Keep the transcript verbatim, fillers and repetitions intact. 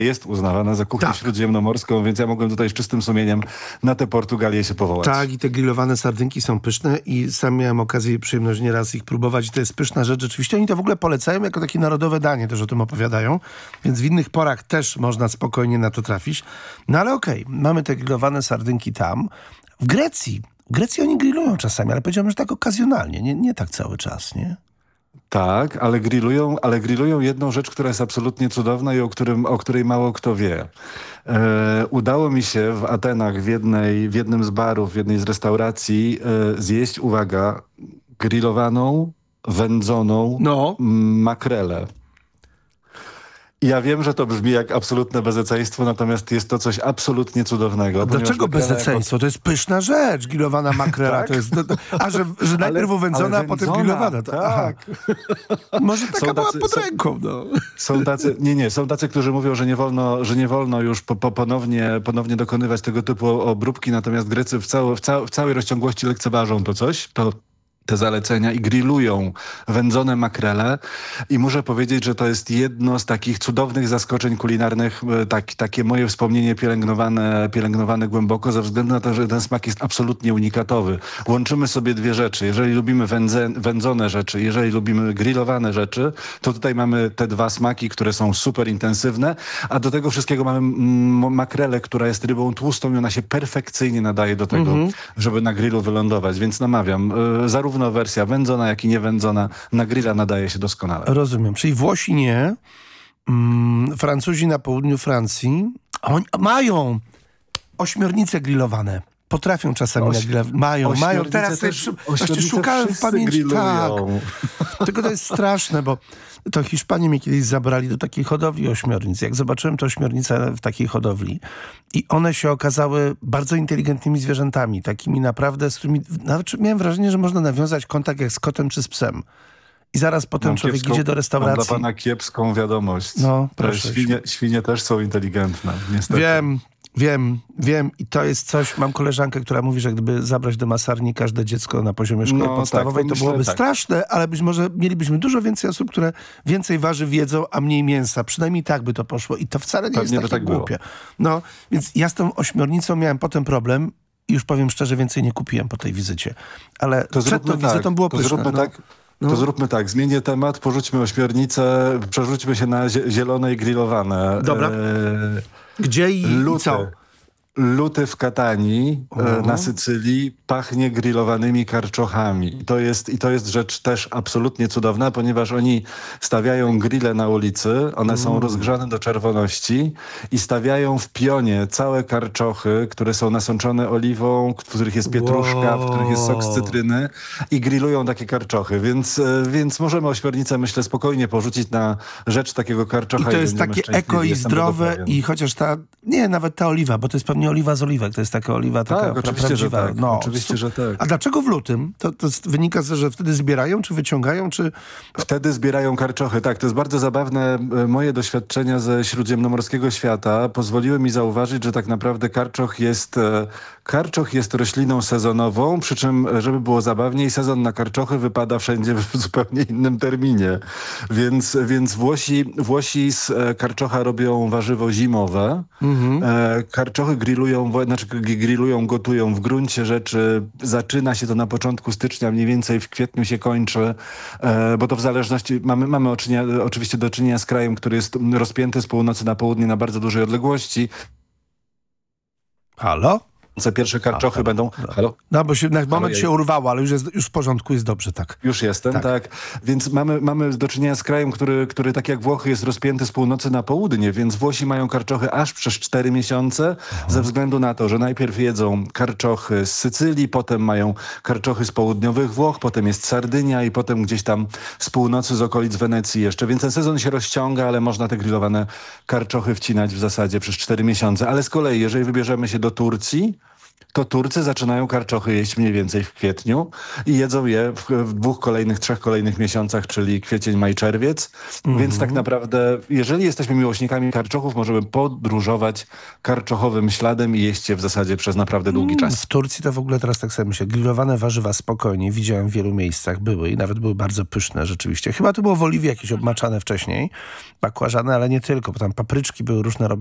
jest uznawana za kuchnię tak. śródziemnomorską, więc ja mogłem tutaj z czystym sumieniem na tę Portugalię się powołać. Tak, i te grillowane sardynki są pyszne i sam miałem okazję i przyjemność nieraz ich próbować i to jest pyszna rzecz. Rzeczywiście oni to w ogóle polecają jako takie narodowe danie, też o tym opowiadają, więc w innych porach też można spokojnie na to trafić. No ale okej, okay, mamy te grillowane sardynki tam. W Grecji, w Grecji oni grillują czasami, ale powiedziałbym, że tak okazjonalnie, nie, nie tak cały czas, nie? Tak, ale grillują, ale grillują jedną rzecz, która jest absolutnie cudowna i o, którym, o której mało kto wie. E, udało mi się w Atenach w, jednej, w jednym z barów, w jednej z restauracji e, zjeść, uwaga, grillowaną, wędzoną no. makrelę. I ja wiem, że to brzmi jak absolutne bezeceństwo, natomiast jest to coś absolutnie cudownego. Dlaczego bezeceństwo? To jest pyszna rzecz, grillowana makrela. tak? To jest, to, to, a, że, że najpierw uwędzona, a potem grillowana. To, tak. Może taka są była tacy, pod ręką. No. Są tacy, nie, nie, są tacy, którzy mówią, że nie wolno, że nie wolno już po, po ponownie, ponownie dokonywać tego typu obróbki, natomiast Grecy w, cało, w, cał, w całej rozciągłości lekceważą to coś. To te zalecenia i grillują wędzone makrele i muszę powiedzieć, że to jest jedno z takich cudownych zaskoczeń kulinarnych, tak, takie moje wspomnienie pielęgnowane, pielęgnowane głęboko ze względu na to, że ten smak jest absolutnie unikatowy. Łączymy sobie dwie rzeczy. Jeżeli lubimy wędze, wędzone rzeczy, jeżeli lubimy grillowane rzeczy, to tutaj mamy te dwa smaki, które są super intensywne, a do tego wszystkiego mamy mm, makrelę, która jest rybą tłustą i ona się perfekcyjnie nadaje do tego, mm-hmm. żeby na grillu wylądować, więc namawiam. Y, zarówno Zarówno wersja wędzona, jak i niewędzona na grilla nadaje się doskonale. Rozumiem. Czyli Włosi nie, mm, Francuzi na południu Francji oni mają ośmiornice grillowane. Potrafią czasami Oś, na grilla. Mają, mają. Teraz też, właśnie szukałem w pamięci. Tak. Tylko to jest straszne, bo to Hiszpanie mnie kiedyś zabrali do takiej hodowli ośmiornic. Jak zobaczyłem te ośmiornice w takiej hodowli i one się okazały bardzo inteligentnymi zwierzętami, takimi naprawdę, z którymi nawet miałem wrażenie, że można nawiązać kontakt jak z kotem czy z psem. I zaraz potem mam człowiek kiepską, idzie do restauracji. Mam dla pana kiepską wiadomość. No, proszę. Świnie, świnie też są inteligentne, niestety. Wiem. Wiem, wiem i to jest coś, mam koleżankę, która mówi, że gdyby zabrać do masarni każde dziecko na poziomie szkoły no, podstawowej, tak, to, to byłoby myślę, straszne, tak. Ale być może mielibyśmy dużo więcej osób, które więcej warzyw jedzą, a mniej mięsa. Przynajmniej tak by to poszło i to wcale nie Pewnie jest takie tak głupie. No, więc ja z tą ośmiornicą miałem potem problem i już powiem szczerze, więcej nie kupiłem po tej wizycie. Ale to przed tą tak. wizytą było to pyszne. Zróbmy no. tak. No. To zróbmy tak, zmienię temat, porzućmy ośmiornicę, przerzućmy się na zielone i grillowane. Dobra. E... Gdzie i, i co? Luty w Katanii, e, na Sycylii, pachnie grillowanymi karczochami. I to jest, i to jest rzecz też absolutnie cudowna, ponieważ oni stawiają grille na ulicy, one są mm. rozgrzane do czerwoności i stawiają w pionie całe karczochy, które są nasączone oliwą, w których jest pietruszka, wow. w których jest sok z cytryny i grillują takie karczochy. Więc, e, więc możemy ośmiornicę, myślę, spokojnie porzucić na rzecz takiego karczocha. I to jest takie eko i zdrowe i chociaż ta, nie, nawet ta oliwa, bo to jest pewnie oliwa z oliwek, to jest taka oliwa taka tak, oczywiście, prawdziwa. Że tak. No, oczywiście, że tak. A dlaczego w lutym? To, to wynika z tego, że wtedy zbierają, czy wyciągają, czy... Wtedy zbierają karczochy, tak. To jest bardzo zabawne. Moje doświadczenia ze śródziemnomorskiego świata pozwoliły mi zauważyć, że tak naprawdę karczoch jest, karczoch jest rośliną sezonową, przy czym, żeby było zabawniej, sezon na karczochy wypada wszędzie w zupełnie innym terminie. Więc, więc Włosi, Włosi z karczocha robią warzywo zimowe. Mhm. Karczochy grillują, znaczy grillują, gotują w gruncie rzeczy. Zaczyna się to na początku stycznia, mniej więcej w kwietniu się kończy, bo to w zależności, mamy, mamy oczywiście do czynienia z krajem, który jest rozpięty z północy na południe na bardzo dużej odległości. Halo? Pierwsze karczochy A, będą... No, Halo? no bo się na moment się urwało, ale już jest już w porządku, jest dobrze, tak. Już jestem, tak. tak. Więc mamy, mamy do czynienia z krajem, który, który tak jak Włochy jest rozpięty z północy na południe, więc Włosi mają karczochy aż przez cztery miesiące, Aha. ze względu na to, że najpierw jedzą karczochy z Sycylii, potem mają karczochy z południowych Włoch, potem jest Sardynia i potem gdzieś tam z północy, z okolic Wenecji jeszcze. Więc ten sezon się rozciąga, ale można te grillowane karczochy wcinać w zasadzie przez cztery miesiące. Ale z kolei, jeżeli wybierzemy się do Turcji, to Turcy zaczynają karczochy jeść mniej więcej w kwietniu i jedzą je w, w dwóch kolejnych, trzech kolejnych miesiącach, czyli kwiecień, maj, czerwiec. Mm-hmm. Więc tak naprawdę, jeżeli jesteśmy miłośnikami karczochów, możemy podróżować karczochowym śladem i jeść je w zasadzie przez naprawdę długi Mm, czas. w Turcji to w ogóle teraz tak sobie myślę, grillowane warzywa spokojnie, widziałem w wielu miejscach, były i nawet były bardzo pyszne rzeczywiście. Chyba to było w oliwie jakieś obmaczane wcześniej, bakłażany, ale nie tylko, bo tam papryczki były różne robione.